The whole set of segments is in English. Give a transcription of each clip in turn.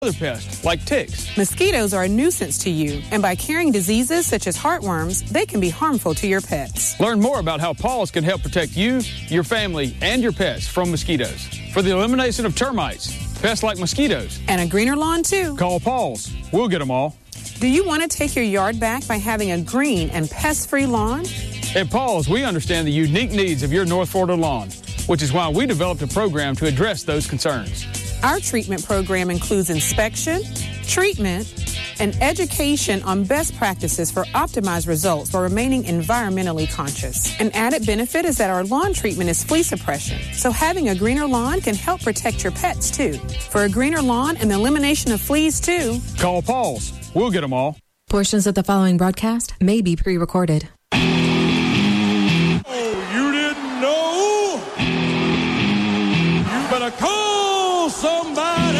other pests like ticks. Mosquitoes are a nuisance to you, and by carrying diseases such as heartworms, they can be harmful to your pets. Learn more about how Paws can help protect you, your family, and your pets from mosquitoes. For the elimination of termites, pests like mosquitoes, and a greener lawn, too. Call Paws. We'll get them all. Do you want to take your yard back by having a green and pest-free lawn? At Paws, we understand the unique needs of your North Florida lawn, which is why we developed a program to address those concerns. Our treatment program includes inspection, treatment, and education on best practices for optimized results while remaining environmentally conscious. An added benefit is that our lawn treatment is flea suppression, so having a greener lawn can help protect your pets, too. For a greener lawn and the elimination of fleas, too, call Paws. We'll get them all. Portions of the following broadcast may be pre-recorded. Oh, you didn't know? You better call somebody.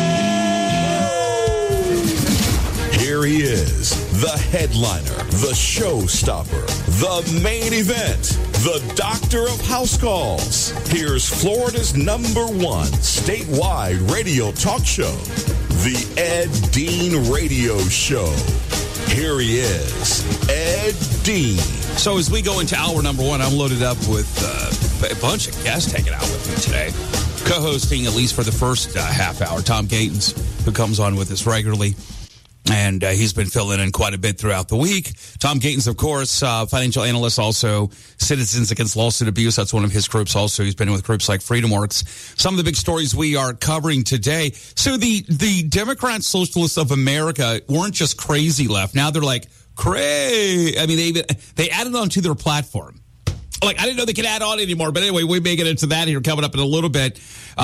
Here he is, the headliner, the showstopper, the main event, the doctor of house calls. Here's Florida's #1 statewide radio talk show, the Ed Dean Radio Show. Here he is, Ed Dean. So as we go into hour number 1, I'm loaded up with a bunch of guests hanging out with me today. Co-hosting, at least for the first half hour, Tom Gatens, who comes on with us regularly. And he's been filling in quite a bit throughout the week. Tom Gatens, of course, financial analyst, also Citizens Against Lawsuit Abuse. That's one of his groups also. He's been with groups like FreedomWorks. Some of the big stories we are covering today. So the Democrat Socialists of America weren't just crazy left. Now they're like, crazy. I mean, they added on to their platform. Like, I didn't know they could add on anymore. But anyway, we may get into that here coming up in a little bit.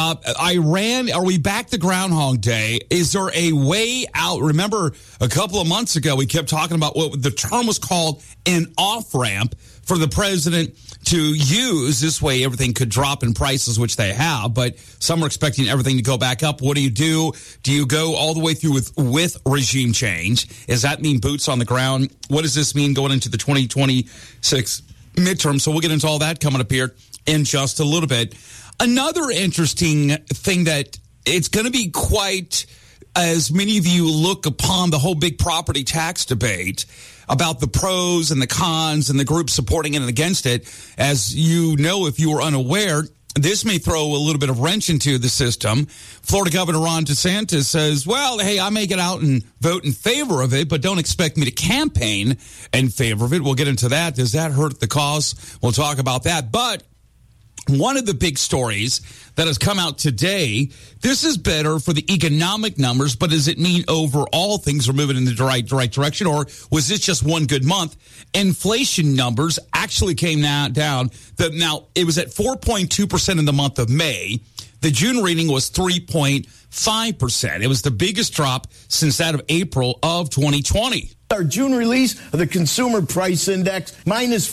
Iran, are we back to Groundhog Day? Is there a way out? Remember, a couple of months ago, we kept talking about what the term was called an off-ramp for the president to use. This way, everything could drop in prices, which they have. But some are expecting everything to go back up. What do you do? Do you go all the way through with regime change? Does that mean boots on the ground? What does this mean going into the 2026 midterm? So we'll get into all that coming up here in just a little bit. Another interesting thing that it's going to be quite, as many of you look upon the whole big property tax debate about the pros and the cons and the groups supporting it and against it. As you know, if you were unaware, this may throw a little bit of wrench into the system. Florida Governor Ron DeSantis says, well, hey, I may get out and vote in favor of it, but don't expect me to campaign in favor of it. We'll get into that. Does that hurt the cause? We'll talk about that. But one of the big stories that has come out today, this is better for the economic numbers, but does it mean overall things are moving in the right direction, or was this just one good month? Inflation numbers actually came down. Now, it was at 4.2% in the month of May. The June reading was 3.5%. It was the biggest drop since that of April of 2020. Our June release of the Consumer Price Index, minus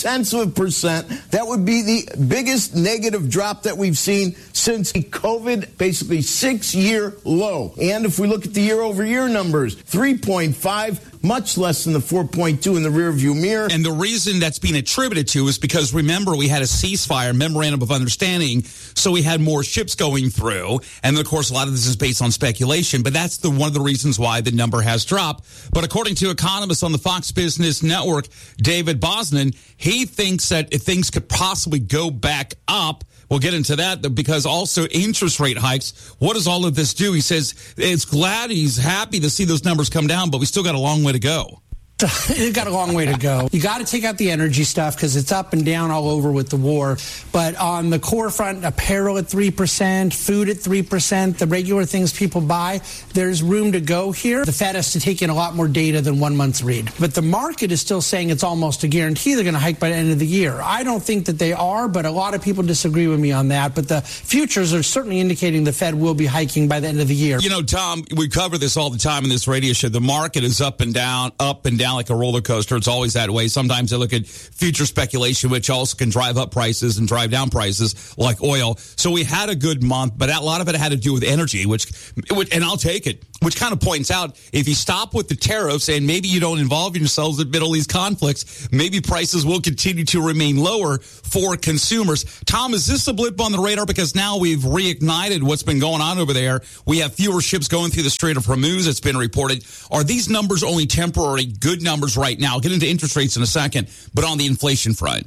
0.4%. That would be the biggest negative drop that we've seen since the COVID, basically 6-year low. And if we look at the year-over-year numbers, 3.5%. Much less than the 4.2 in the rearview mirror. And the reason that's being attributed to is because, remember, we had a ceasefire, memorandum of understanding, so we had more ships going through. And, of course, a lot of this is based on speculation, but that's one of the reasons why the number has dropped. But according to economists on the Fox Business Network, David Bosnan, he thinks that if things could possibly go back up. We'll get into that because also interest rate hikes. What does all of this do? He says he's happy to see those numbers come down, but we still got a long way to go. It's got a long way to go. You got to take out the energy stuff because it's up and down all over with the war. But on the core front, apparel at 3%, food at 3%, the regular things people buy, there's room to go here. The Fed has to take in a lot more data than 1 month's read. But the market is still saying it's almost a guarantee they're going to hike by the end of the year. I don't think that they are, but a lot of people disagree with me on that. But the futures are certainly indicating the Fed will be hiking by the end of the year. You know, Tom, we cover this all the time in this radio show. The market is up and down like a roller coaster. It's always that way. Sometimes they look at future speculation, which also can drive up prices and drive down prices like oil. So we had a good month, but a lot of it had to do with energy, which and I'll take it. which kind of points out if you stop with the tariffs and maybe you don't involve yourselves in Middle East conflicts, maybe prices will continue to remain lower for consumers. Tom, is this a blip on the radar? Because now we've reignited what's been going on over there. We have fewer ships going through the Strait of Hormuz, it's been reported. Are these numbers only temporary good numbers right now? I'll get into interest rates in a second, but on the inflation front.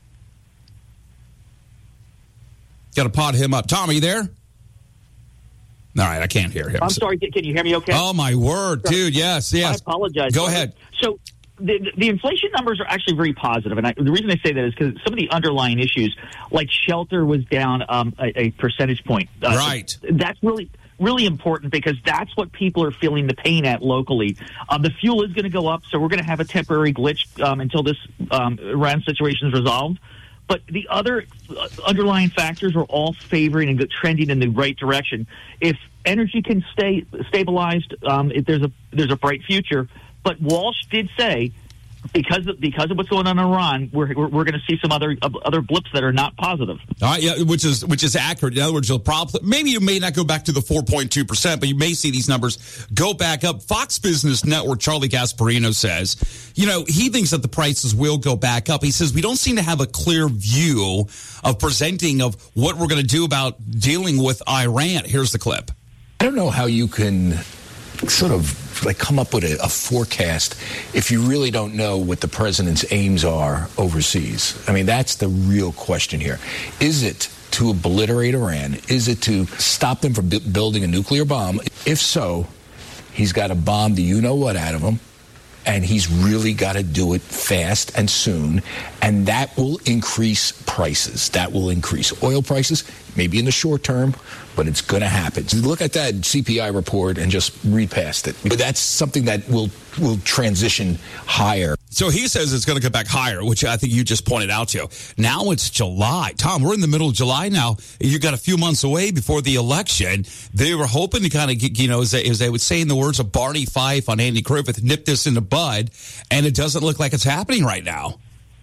Got to pod him up. Tom, are you there? All right, I can't hear him. I'm sorry, can you hear me okay? Oh, my word, dude, yes. I apologize. Go ahead. So the inflation numbers are actually very positive, and the reason I say that is because some of the underlying issues, like shelter was down a percentage point. Right. That's really important because that's what people are feeling the pain at locally. The fuel is going to go up, so we're going to have a temporary glitch until this Iran situation is resolved. But the other underlying factors are all favoring and trending in the right direction. If energy can stay stabilized, there's a bright future. But Walsh did say, because of what's going on in Iran, we're going to see some other blips that are not positive. All right, yeah, which is accurate. In other words, maybe you may not go back to the 4.2%, but you may see these numbers go back up. Fox Business Network, Charlie Gasparino says, he thinks that the prices will go back up. He says we don't seem to have a clear view of presenting of what we're going to do about dealing with Iran. Here's the clip. I don't know how you can sort of come up with a forecast if you really don't know what the president's aims are overseas. I mean, that's the real question here. Is it to obliterate Iran? Is it to stop them from building a nuclear bomb? If so, he's got to bomb the you-know-what out of them, and he's really got to do it fast and soon, and that will increase prices. That will increase oil prices, maybe in the short term, but it's going to happen. Look at that CPI report and just read past it. But that's something that will transition higher. So he says it's going to go back higher, which I think you just pointed out to. Now it's July. Tom, we're in the middle of July now. You got a few months away before the election. They were hoping to kind of get, as they would say in the words of Barney Fife on Andy Griffith, nip this in the bud, and it doesn't look like it's happening right now.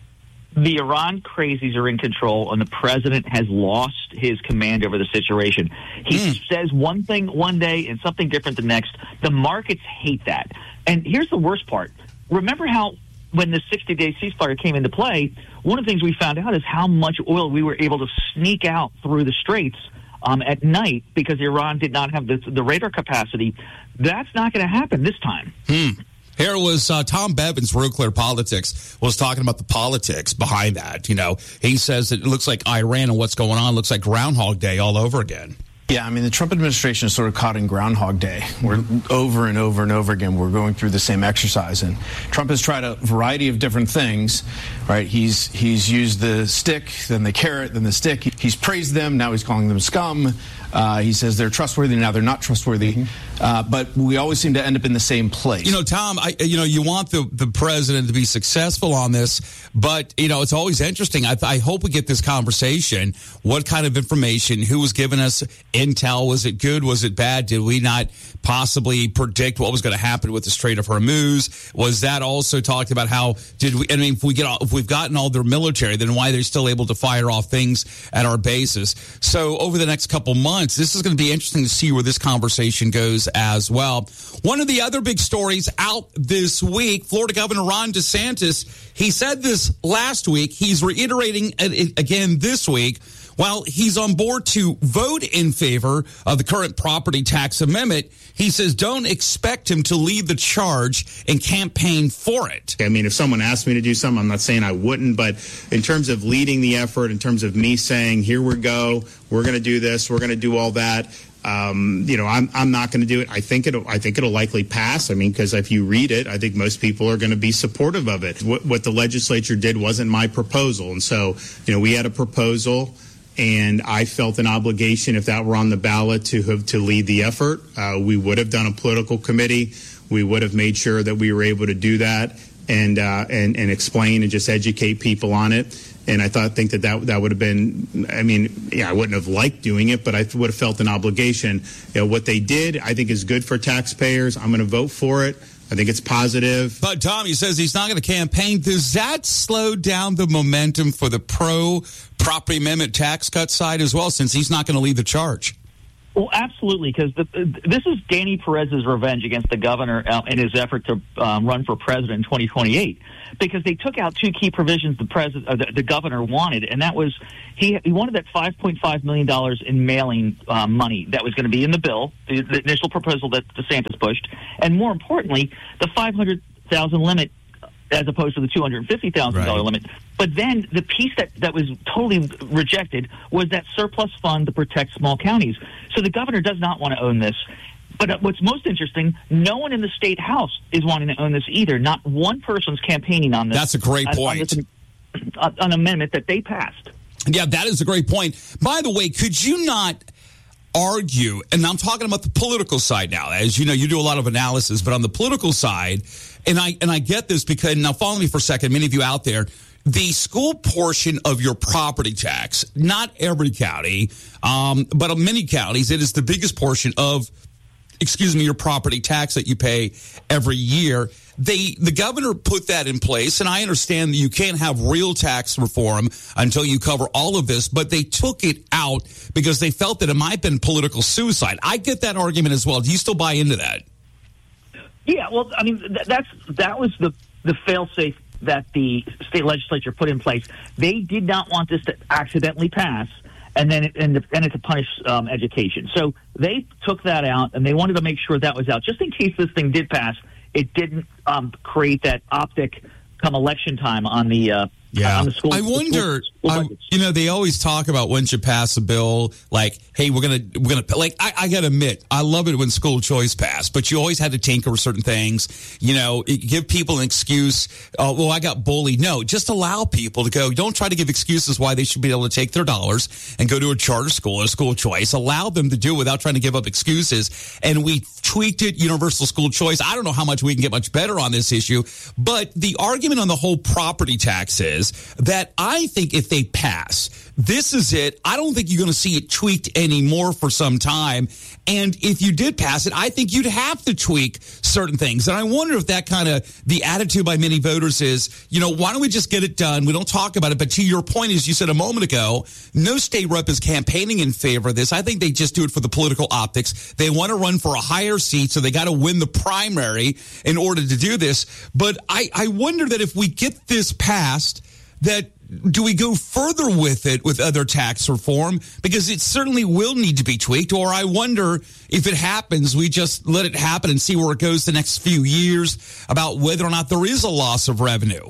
The Iran crazies are in control, and the president has lost his command over the situation. He says one thing one day and something different the next. The markets hate that. And here's the worst part. Remember how when the 60-day ceasefire came into play, one of the things we found out is how much oil we were able to sneak out through the straits at night because Iran did not have the radar capacity. That's not going to happen this time. Here was Tom Bevins, Real Clear Politics, was talking about the politics behind that. He says it looks like Iran and what's going on looks like Groundhog Day all over again. Yeah, I mean, the Trump administration is sort of caught in Groundhog Day. We're over and over and over again, we're going through the same exercise. And Trump has tried a variety of different things, right? He's used the stick, then the carrot, then the stick. He's praised them. Now he's calling them scum. He says they're trustworthy. Now they're not trustworthy. But we always seem to end up in the same place. Tom, you want the president to be successful on this, but, it's always interesting. I hope we get this conversation. What kind of information? Who was giving us intel? Was it good? Was it bad? Did we not possibly predict what was going to happen with the Strait of Hormuz? Was that also talked about how if we've gotten all their military, then why they're still able to fire off things at our bases? So over the next couple months, this is going to be interesting to see where this conversation goes as well. One of the other big stories out this week, Florida Governor Ron DeSantis, he said this last week. He's reiterating it again this week. While he's on board to vote in favor of the current property tax amendment, he says don't expect him to lead the charge and campaign for it. I mean, if someone asked me to do something, I'm not saying I wouldn't, but in terms of leading the effort, in terms of me saying, here we go, we're going to do this, we're going to do all that, I'm not going to do it. I think it'll likely pass. I mean, because if you read it, I think most people are going to be supportive of it. What the legislature did wasn't my proposal. And so, we had a proposal. And I felt an obligation, if that were on the ballot, to lead the effort. We would have done a political committee. We would have made sure that we were able to do that and explain and just educate people on it. And I think that would have been, I wouldn't have liked doing it, but I would have felt an obligation. What they did, I think, is good for taxpayers. I'm going to vote for it. I think it's positive. But Tom, he says he's not going to campaign. Does that slow down the momentum for the pro-property amendment tax cut side as well, since he's not going to lead the charge? Well, absolutely, because this is Danny Perez's revenge against the governor in his effort to run for president in 2028. Because they took out two key provisions the governor wanted, and that was he wanted that $5.5 million in mailing money that was going to be in the bill, the initial proposal that DeSantis pushed, and more importantly, the $500,000 limit as opposed to the $250,000 limit. But then the piece that was totally rejected was that surplus fund to protect small counties. So the governor does not want to own this. But what's most interesting, no one in the state house is wanting to own this either. Not one person's campaigning on this. That's a great point. On an amendment that they passed. Yeah, that is a great point. By the way, could you not argue, and I'm talking about the political side now, as you know, you do a lot of analysis, but on the political side, and I get this because, now follow me for a second, many of you out there, the school portion of your property tax, not every county, but in many counties, it is the biggest portion of, your property tax that you pay every year. The governor put that in place, and I understand that you can't have real tax reform until you cover all of this, but they took it out because they felt that it might have been political suicide. I get that argument as well. Do you still buy into that? Yeah, well, I mean, that was the fail-safe that the state legislature put in place. They did not want this to accidentally pass and then it to punish education. So they took that out, and they wanted to make sure that was out, just in case this thing did pass. It didn't create that optic come election time on the on the school. I wonder. They always talk about once you pass a bill, like, hey, we're gonna like. I gotta admit, I love it when school choice passed, but you always had to tinker with certain things. Give people an excuse. Well, I got bullied. No, just allow people to go. Don't try to give excuses why they should be able to take their dollars and go to a charter school or school choice. Allow them to do it without trying to give up excuses. And we tweaked it, universal school choice. I don't know how much we can get much better on this issue, but the argument on the whole property tax is that I think if they pass, this is it. I don't think you're going to see it tweaked anymore for some time. And if you did pass it, I think you'd have to tweak certain things. And I wonder if that kind of the attitude by many voters is, why don't we just get it done? We don't talk about it. But to your point, as you said a moment ago, no state rep is campaigning in favor of this. I think they just do it for the political optics. They want to run for a higher seat, so they got to win the primary in order to do this. But I wonder that if we get this passed, that do we go further with it with other tax reform? Because it certainly will need to be tweaked. Or I wonder if it happens, we just let it happen and see where it goes the next few years about whether or not there is a loss of revenue.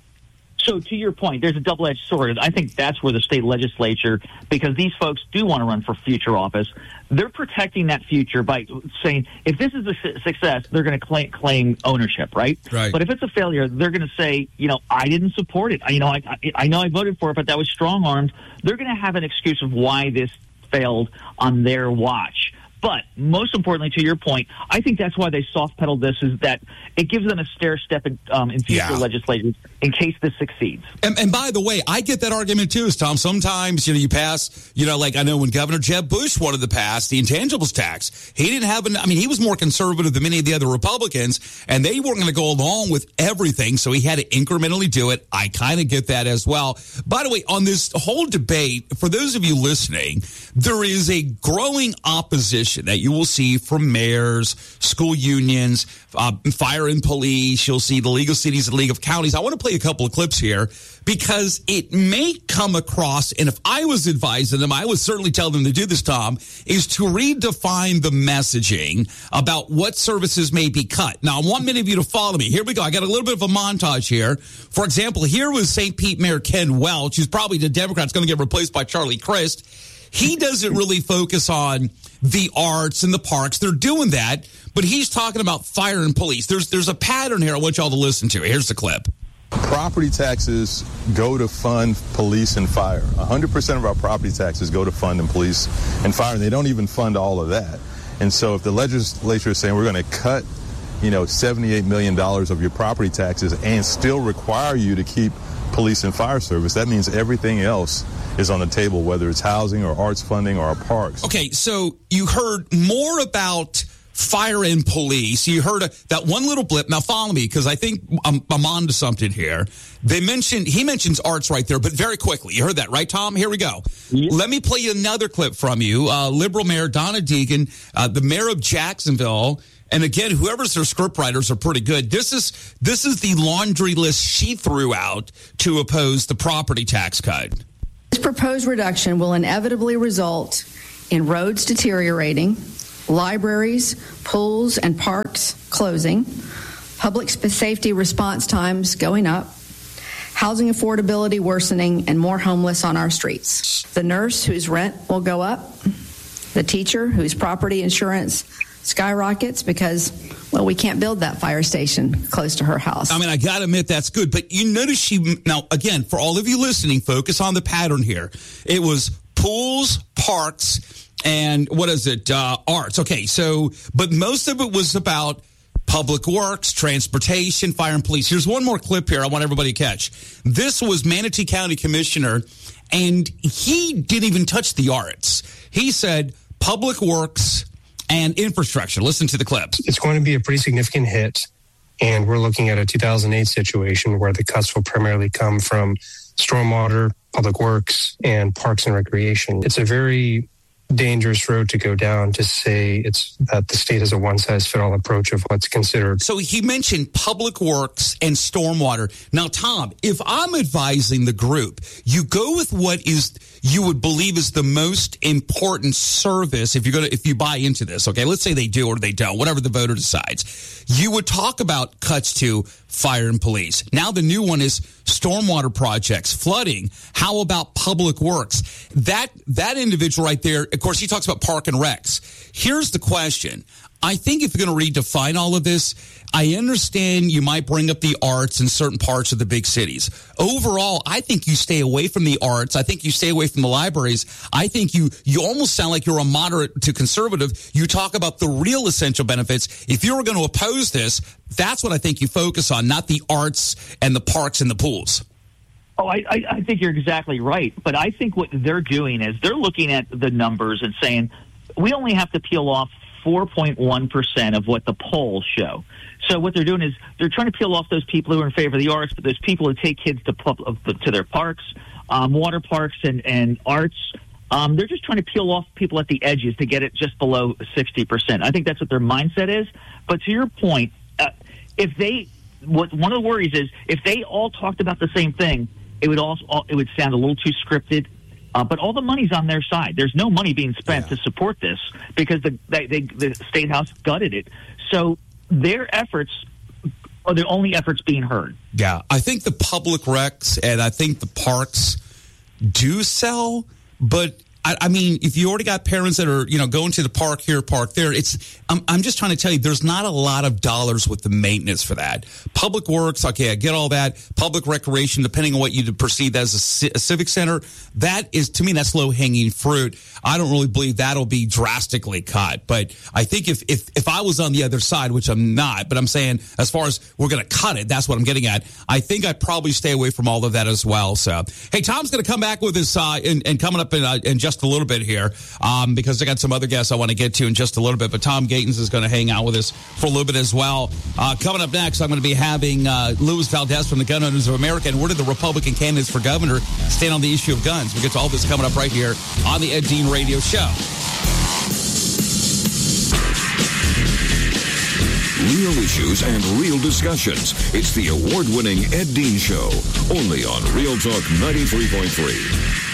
So to your point, there's a double-edged sword. I think that's where the state legislature, because these folks do want to run for future office, they're protecting that future by saying, if this is a success, they're going to claim ownership, right? But if it's a failure, they're going to say, I didn't support it. I know I voted for it, but that was strong-armed. They're going to have an excuse of why this failed on their watch. But most importantly, to your point, I think that's why they soft-pedaled this, is that it gives them a stair step in future legislatures in case this succeeds. And by the way, I get that argument too, Tom. Sometimes, you pass, like I know when Governor Jeb Bush wanted to pass the intangibles tax, he didn't have he was more conservative than many of the other Republicans, and they weren't going to go along with everything, so he had to incrementally do it. I kind of get that as well. By the way, on this whole debate, for those of you listening, there is a growing opposition that you will see from mayors, school unions, fire and police. You'll see the League of Cities and League of Counties. I want to play a couple of clips here because it may come across, and if I was advising them, I would certainly tell them to do this, Tom, is to redefine the messaging about what services may be cut. Now, I want many of you to follow me. Here we go. I got a little bit of a montage here. For example, here was St. Pete Mayor Ken Welch, who's probably the Democrats going to get replaced by Charlie Crist. He doesn't really focus on the arts and the parks. They're doing that, but he's talking about fire and police. There's a pattern here I want y'all to listen to. Here's the clip. Property taxes go to fund police and fire. 100% of our property taxes go to fund and police and fire, and they don't even fund all of that. And so if the legislature is saying we're going to cut, $78 million of your property taxes and still require you to keep police and fire service, that means everything else is on the table, whether it's housing or arts funding or our parks. Okay, so you heard more about fire and police. You heard that one little blip. Now follow me, because I think I'm on to something here. He mentions arts right there, but very quickly. You heard that, right, Tom? Here we go. Yeah. Let me play you another clip from you. Liberal Mayor Donna Deegan, the mayor of Jacksonville. And again, whoever's their script writers are pretty good. This is the laundry list she threw out to oppose the property tax cut. This proposed reduction will inevitably result in roads deteriorating, libraries, pools, and parks closing, public safety response times going up, housing affordability worsening, and more homeless on our streets. The nurse whose rent will go up, the teacher whose property insurance skyrockets because, well, we can't build that fire station close to her house. I mean, I got to admit that's good, but you notice now, again, for all of you listening, focus on the pattern here. It was pools, parks, and what is it? Arts. Okay, so, but most of it was about public works, transportation, fire and police. Here's one more clip here I want everybody to catch. This was Manatee County Commissioner, and he didn't even touch the arts. He said public works and infrastructure. Listen to the clips. It's going to be a pretty significant hit, and we're looking at a 2008 situation where the cuts will primarily come from stormwater, public works, and parks and recreation. It's a very dangerous road to go down to say it's that the state has a one-size-fits-all approach of what's considered. So he mentioned public works and stormwater. Now, Tom, if I'm advising the group, you go with what you would believe is the most important service if you buy into this. Okay, let's say they do or they don't, whatever the voter decides. You would talk about cuts to fire and police. Now the new one is stormwater projects, flooding. How about public works? That individual right there, of course, he talks about park and recs. Here's the question. I think if you're going to redefine all of this, I understand you might bring up the arts in certain parts of the big cities. Overall, I think you stay away from the arts. I think you stay away from the libraries. I think you almost sound like you're a moderate to conservative. You talk about the real essential benefits. If you were going to oppose this, that's what I think you focus on, not the arts and the parks and the pools. Oh, I think you're exactly right. But I think what they're doing is they're looking at the numbers and saying, we only have to peel off 4.1% of what the polls show. So what they're doing is they're trying to peel off those people who are in favor of the arts, but those people who take kids to their parks, water parks, and arts. They're just trying to peel off people at the edges to get it just below 60%. I think that's what their mindset is. But to your point, one of the worries is if they all talked about the same thing, it would sound a little too scripted. But all the money's on their side. There's no money being spent to support this because the State House gutted it. So their efforts are the only efforts being heard. Yeah, I think the public recs and I think the parks do sell, but I mean, if you already got parents that are, going to the park here, park there, I'm just trying to tell you, there's not a lot of dollars with the maintenance for that. Public works, okay, I get all that. Public recreation, depending on what you perceive as a civic center, that is, to me, that's low-hanging fruit. I don't really believe that'll be drastically cut. But I think if I was on the other side, which I'm not, but I'm saying as far as we're going to cut it, that's what I'm getting at. I think I'd probably stay away from all of that as well. So, hey, Tom's going to come back with his, and coming up in just a little bit here, because I got some other guests I want to get to in just a little bit, but Tom Gatens is going to hang out with us for a little bit as well. Coming up next, I'm going to be having Luis Valdez from the Gun Owners of America, and where do the Republican candidates for governor stand on the issue of guns? We'll get to all this coming up right here on the Ed Dean Radio Show. Real issues and real discussions. It's the award-winning Ed Dean Show, only on Real Talk 93.3.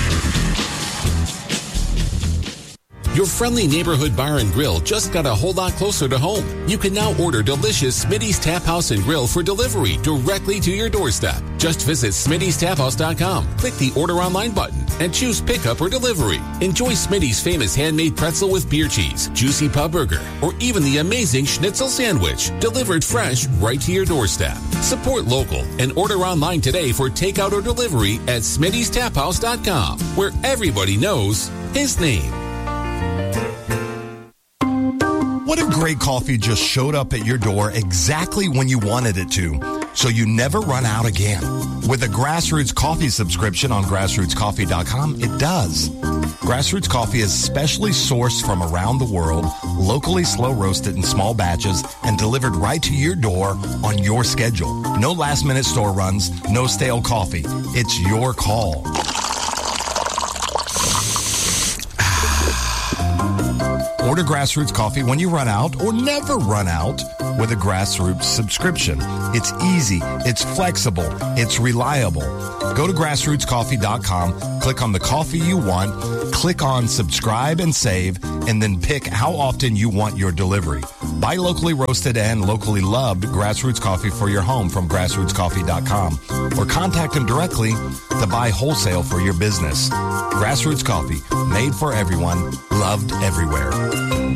Your friendly neighborhood bar and grill just got a whole lot closer to home. You can now order delicious Smitty's Tap House and Grill for delivery directly to your doorstep. Just visit Smitty'sTapHouse.com, click the Order Online button, and choose Pickup or Delivery. Enjoy Smitty's famous handmade pretzel with beer cheese, juicy pub burger, or even the amazing schnitzel sandwich, delivered fresh right to your doorstep. Support local and order online today for takeout or delivery at Smitty'sTapHouse.com, where everybody knows his name. What if great coffee just showed up at your door exactly when you wanted it to? so you never run out again. With a Grassroots Coffee subscription on grassrootscoffee.com, it does. Grassroots Coffee is specially sourced from around the world, locally slow roasted in small batches, and delivered right to your door on your schedule. No last-minute store runs, no stale coffee. It's your call. Order Grassroots Coffee when you run out or never run out with a Grassroots subscription. It's easy, it's flexible, it's reliable. Go to grassrootscoffee.com, click on the coffee you want, click on subscribe and save, and then pick how often you want your delivery. Buy locally roasted and locally loved Grassroots Coffee for your home from grassrootscoffee.com or contact them directly to buy wholesale for your business. Grassroots Coffee, made for everyone, loved everywhere.